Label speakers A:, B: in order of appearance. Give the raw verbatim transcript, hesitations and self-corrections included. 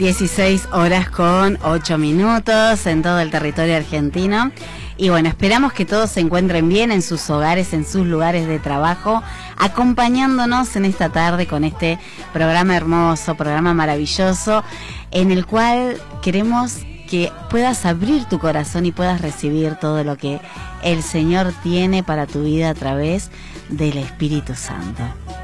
A: dieciséis horas con ocho minutos en todo el territorio argentino. Y bueno, esperamos que todos se encuentren bien en sus hogares, en sus lugares de trabajo, acompañándonos en esta tarde con este programa hermoso, programa maravilloso, en el cual queremos que puedas abrir tu corazón y puedas recibir todo lo que el Señor tiene para tu vida a través del Espíritu Santo.